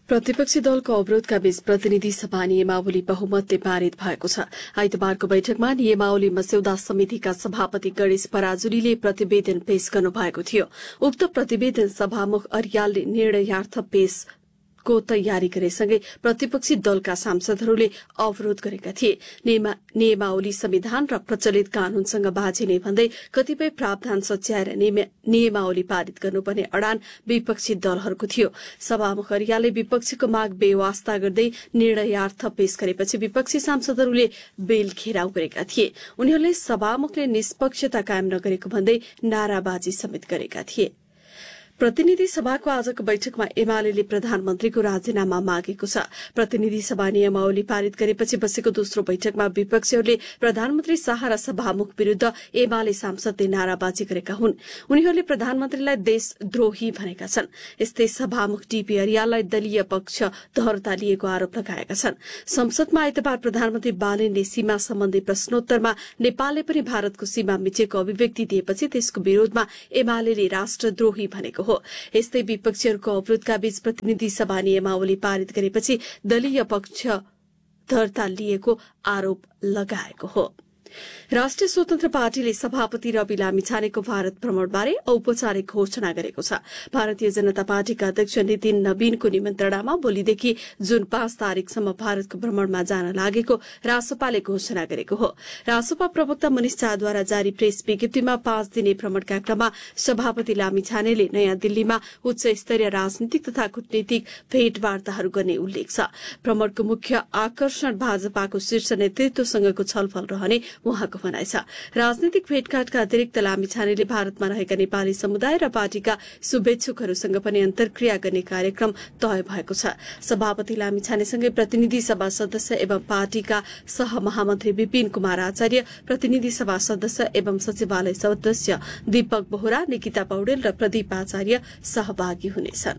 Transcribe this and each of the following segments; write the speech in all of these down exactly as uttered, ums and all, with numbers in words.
प्रतिपक्षी दलको अवरोधका बीच प्रतिनिधि सभा नियमावली बहुमतले पारित भएको छ। आइतबारको बैठकमा नियमावली मस्यौदा समितिका सभापति गणेश पराजुलीले प्रतिवेदन पेश गर्नुभएको थियो। उक्त प्रतिवेदन सभामुख अर्यालले निर्णयार्थ पेश को तयारी गरेसँगै प्रतिपक्षी दलका सांसदहरूले अवरोध गरेका थिए। नियमावली संविधान र प्रचलित कानूनसँग बाझिने भन्दै कतिपय प्रावधान सच्याएर नियमावली पारित गर्नुपर्ने अडान विपक्षी दलहरूको थियो। सभामुख अर्यालले विपक्षीको माग बेवास्ता गर्दै निर्णयार्थ पेश गरेपछि विपक्षी सांसदहरूले बेल घेराउ गरेका थिए। उनीहरूले सभामुखले निष्पक्षता कायम नगरेको भन्दै नाराबाजी समेत गरेका थिए। प्रतिनिधि सभाको आजको बैठकमा एमाले प्रधानमन्त्रीको राजीनामा मागेको छ। प्रतिनिधि सभा नियमावली पारित गरेपछि बसेको दोस्रो बैठकमा विपक्षीहरूले प्रधानमन्त्री शाह र सभामुख विरूद्ध एमाले सांसदले नाराबाजी गरेका हुन्। उनीहरूले प्रधानमन्त्रीलाई देशद्रोही भनेका छन्। यस्तै सभामुख डीपी अर्याललाई दलीय पक्ष दर्ता लिएको आरोप लगाएका छन्। संसदमा आइतबार प्रधानमन्त्री बालेनले सीमा सम्बन्धी प्रश्नोत्तरमा नेपालले पनि भारतको सीमा मिचेको अभिव्यक्ति दिएपछि त्यसको विरोधमा एमाले राष्ट्रद्रोही भनेको हो। यस्तै विपक्षीहरूको अवरोधका बीच प्रतिनिधि सभा नियमावली पारित गरेपछि दलीय पक्ष दर्ता लिएको आरोप लगाएको हो। राष्ट्रिय स्वतन्त्र पार्टीले सभापति रवि लामिछानेको भारत भ्रमणबारे औपचारिक घोषणा गरेको छ। भारतीय जनता पार्टीका अध्यक्ष नितिन नवीनको निमन्त्रणामा भोलिदेखि जुन पाँच तारीकसम्म भारतको भ्रमणमा जान लागेको रासोपाले घोषणा गरेको हो। रासोपा प्रवक्ता मनिष झाद्वारा जारी प्रेस विज्ञप्तिमा पाँच दिने भ्रमणका क्रममा सभापति लामिछानेले नयाँ दिल्लीमा उच्च स्तरीय राजनीतिक तथा कूटनीतिक भेटवार्ताहरू गर्ने उल्लेख छ। भ्रमणको मुख्य आकर्षण भाजपाको शीर्ष नेतृत्वसँगको छलफल रहने उहाँको भनाइ छ। राजनीतिक भेटघाटका अतिरिक्त लामिछानेले भारतमा रहेका नेपाली समुदाय र पार्टीका शुभेच्छुकहरूसँग पनि अन्तर्क्रिया गर्ने कार्यक्रम तय भएको छ। सभापति लामिछानेसँगै प्रतिनिधि सभा सदस्य एवं पार्टीका सहमहामन्त्री विपिन कुमार आचार्य, प्रतिनिधि सभा सदस्य एवं सचिवालय सदस्य दीपक बोहरा, निकिता पौडेल र प्रदीप आचार्य सहभागी हुनेछन्।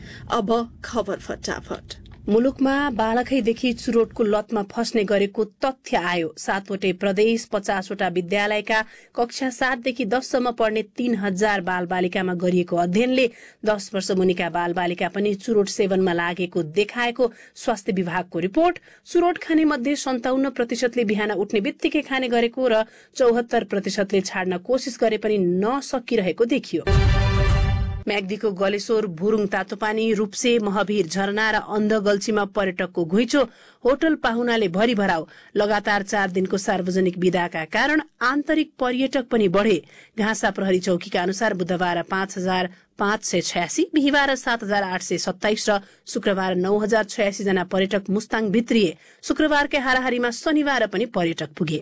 अब खबर फटाफट। मुलुकमा बालकैदेखि चुरोटको लतमा फस्ने गरेको तथ्य आयो। सातवटै प्रदेश, पचासवटा विद्यालयका कक्षा सातदेखि दससम्म पढ्ने तीन हजार बाल बालिकामा गरिएको अध्ययनले दस वर्ष मुनिका बाल बालिका पनि चुरोट सेवनमा लागेको देखाएको स्वास्थ्य विभागको रिपोर्ट। चुरोट खाने मध्ये सन्ताउन्न प्रतिशतले बिहान उठ्ने बित्तिकै खाने गरेको र चौहत्तर प्रतिशतले छाड्न कोसिस गरे पनि नसकिरहेको देखियो। म्याग्दीको गलेश्वर, भुरुङ तातोपानी, रूप्से, महवीर झरना र अन्धगल्छीमा पर्यटकको घुइँचो। होटल पाहुनाले भरि भराउ। लगातार चार दिनको सार्वजनिक विदाका कारण आन्तरिक पर्यटक पनि बढ़े। घाँसा प्रहरी चौकीका अनुसार बुधबार पाँच हजार पाँच सय छयासी, बिहिबार सात हजार आठ सय सत्ताइस र शुक्रबार नौ हजार छयासी जना पर्यटक मुस्ताङ भित्रिए। शुक्रबारकै हाराहारीमा शनिबार पनि पर्यटक पुगे।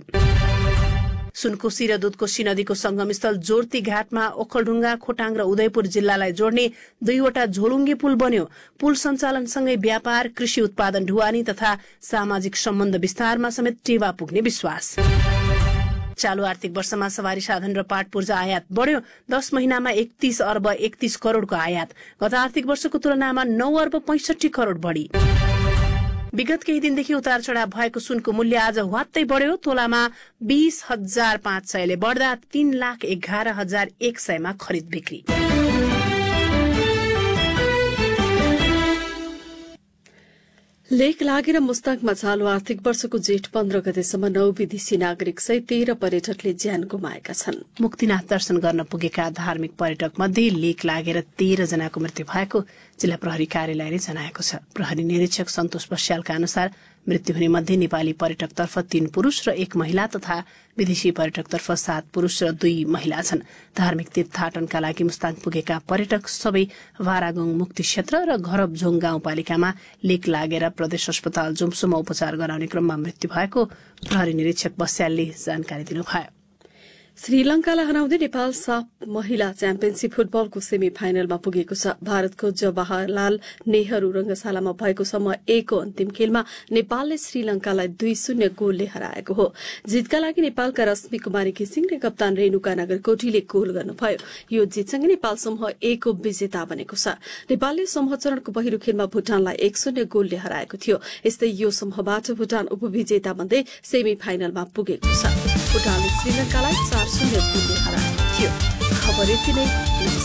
सुनकोशी र दुधकोशी नदीको संगमस्थल जोर्ती घाटमा ओखलढुङ्गा, खोटाङ र उदयपुर जिल्लालाई जोड्ने दुईवटा झोलुङ्गे पुल बन्यो। पुल सञ्चालनसँगै व्यापार, कृषि उत्पादन ढुवानी तथा सामाजिक सम्बन्ध विस्तारमा समेत टेवा पुग्ने विश्वास। चालू आर्थिक वर्षमा सवारी साधन र पाट पूर्जा आयात बढ्यो। दस महिनामा एकतीस अर्ब एकतीस करोड़को आयात। गत आर्थिक वर्षको तुलनामा नौ अर्ब पैंसठी करोड़ बढी। विगत केही दिनदेखि उतार चढाव भएको सुनको मूल्य आज ह्वात्तै बढ्यो। तोलामा बीस हजार पाँच सयले बढ्दा तीन लाख एघार हजार एक सयमा खरिद बिक्री। लेक लागेर मुस्ताङमा चालू आर्थिक वर्षको जेठ पन्ध्र गतेसम्म नौ विदेशी नागरिक सहित तेह्र पर्यटकले ज्यान गुमाएका छन्। मुक्तिनाथ दर्शन गर्न पुगेका धार्मिक पर्यटक मध्ये लेक लागेर तेह्र जनाको मृत्यु भएको जिल्ला प्रहरी कार्यालयले जनाएको छ। प्रहरी निरीक्षक सन्तोष बस्यालका अनुसार मृत्यु हुने मध्ये नेपाली पर्यटकतर्फ तीन पुरूष र एक महिला तथा विदेशी पर्यटकतर्फ सात पुरूष र दुई महिला छन्। धार्मिक तीर्थाटनका लागि मुस्ताङ पुगेका पर्यटक सबै भारागुङ मुक्ति क्षेत्र र घरबझोङ गाउँपालिकामा लेक लागेर प्रदेश अस्पताल जुम्सुमा उपचार गराउने क्रममा मृत्यु भएको प्रहरी निरीक्षक बस्यालले जानकारी दिनुभयो। श्रीलंकालाई हराउँदै नेपाल साफ महिला च्याम्पियनशीप फुटबलको सेमी फाइनलमा पुगेको छ। भारतको जवाहरलाल नेहरू रंगशालामा भएको समूह ए को अन्तिम खेलमा नेपालले श्रीलंकालाई दुई शून्य गोलले हराएको हो। जितका लागि नेपालका रश्मि कुमारी घिसिङ र कप्तान रेणुका नगरकोटीले गोल गर्नुभयो। यो जितसँगै नेपाल समूह ए को विजेता बनेको छ। नेपालले समूह चरणको पहिलो खेलमा भूटानलाई एक शून्य गोलले हराएको थियो। यस्तै यो समूहबाट भूटान उपविजेता बन्दै सेमी फाइनलमा पुगेको छ। भूटानले श्रीलंकालाई चार शून्य गोलले हराएको थियो। खबर यति नै।